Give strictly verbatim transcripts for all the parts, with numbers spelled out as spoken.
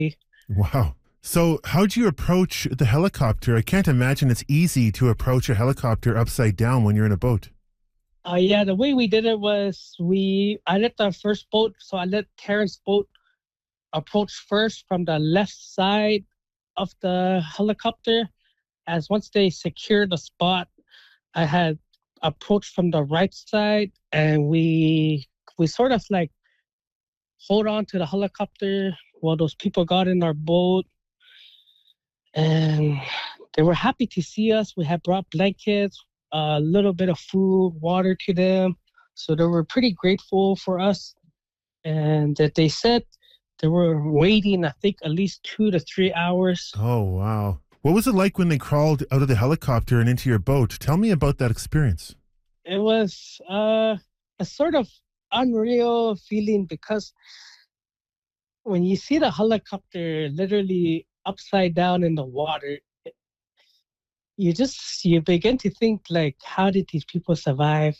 Wow. So, how'd you approach the helicopter? I can't imagine it's easy to approach a helicopter upside down when you're in a boat. Uh, yeah, the way we did it was we I let the first boat, so I let Terrence's boat approach first from the left side of the helicopter. As once they secured the spot, I had approached from the right side, and we we sort of like hold on to the helicopter while those people got in our boat, and they were happy to see us. We had brought blankets, a little bit of food, water to them, so they were pretty grateful for us, and that they said they were waiting, I think, at least two to three hours. Oh, wow. What was it like when they crawled out of the helicopter and into your boat? Tell me about that experience. It was uh, a sort of unreal feeling because when you see the helicopter literally upside down in the water, you just you begin to think like, how did these people survive,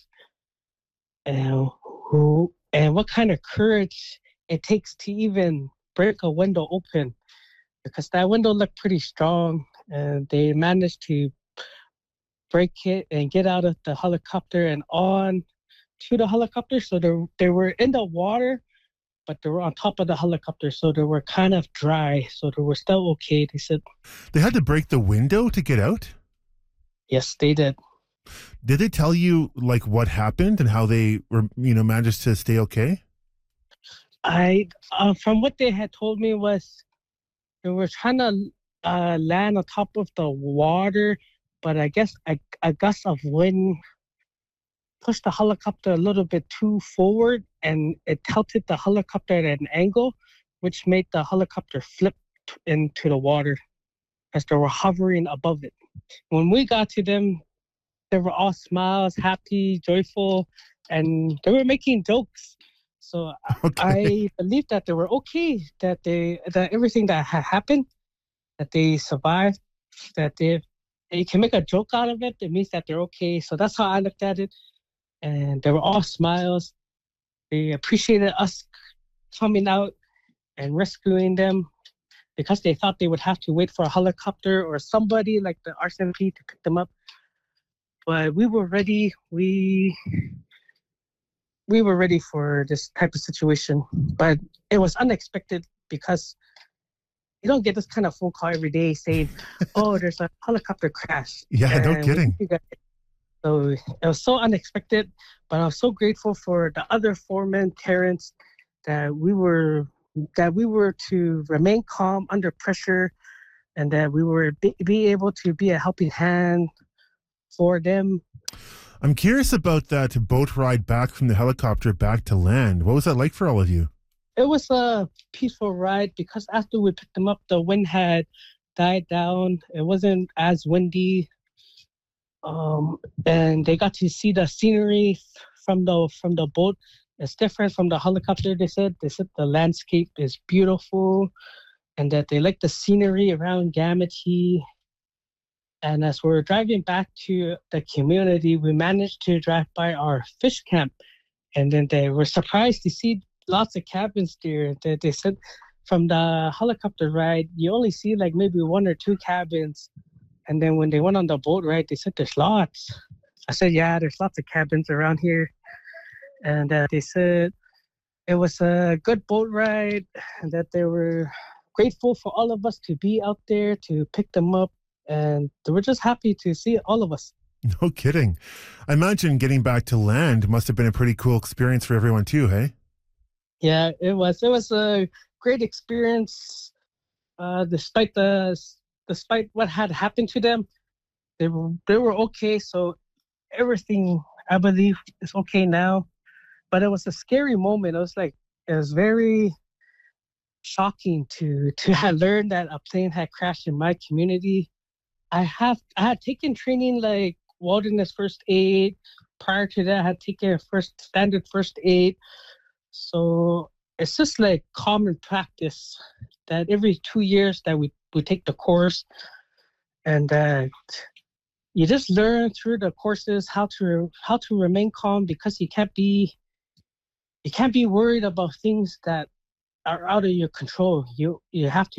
and who and what kind of courage it takes to even break a window open, because that window looked pretty strong, and they managed to break it and get out of the helicopter and on to the helicopter. So they they were in the water, but they were on top of the helicopter, so they were kind of dry, so they were still okay. They said They had to break the window to get out? yes, they did. Did they tell you like what happened and how they were, you know, managed to stay okay? I uh, from what they had told me was they were trying to uh, land on top of the water, but I guess a, a gust of wind pushed the helicopter a little bit too forward, and it tilted the helicopter at an angle, which made the helicopter flip into the water as they were hovering above it. When we got to them, they were all smiles, happy, joyful, and they were making jokes. So Okay. I believe that they were okay, that they that everything that had happened, that they survived, that they they can make a joke out of it. It means that they're okay. So that's how I looked at it. And they were all smiles. They appreciated us coming out and rescuing them because they thought they would have to wait for a helicopter or somebody like the R C M P to pick them up. But we were ready. We we were ready for this type of situation. But it was unexpected because you don't get this kind of phone call every day saying, "Oh, there's a helicopter crash," Yeah, no and we kidding. you guys. So it was so unexpected, but I was so grateful for the other foreman, Terrence, that we were that we were to remain calm under pressure, and that we were be, be able to be a helping hand for them. I'm curious about that boat ride back from the helicopter back to land. What was that like for all of you? It was a peaceful ride because after we picked them up, the wind had died down. It wasn't as windy, um, and they got to see the scenery from the from the boat. It's different from the helicopter. They said they said the landscape is beautiful, and that they like the scenery around Gamity. And as we're driving back to the community, we managed to drive by our fish camp, and then they were surprised to see lots of cabins there. They, they said from the helicopter ride, you only see like maybe one or two cabins. And then when they went on the boat ride, they said there's lots. I said, yeah, there's lots of cabins around here. And uh, they said it was a good boat ride, and that they were grateful for all of us to be out there to pick them up. And they were just happy to see all of us. No kidding. I imagine getting back to land must have been a pretty cool experience for everyone too, hey? Yeah, it was. It was a great experience. Uh, despite the despite what had happened to them, they were they were okay. So everything, I believe, is okay now. But it was a scary moment. It was like it was very shocking to to have learned that a plane had crashed in my community. I have I had taken training like wilderness first aid. Prior to that, I had taken first standard first aid. So it's just like common practice that every two years that we, we take the course, and that you just learn through the courses how to how to remain calm, because you can't be you can't be worried about things that are out of your control. You you have to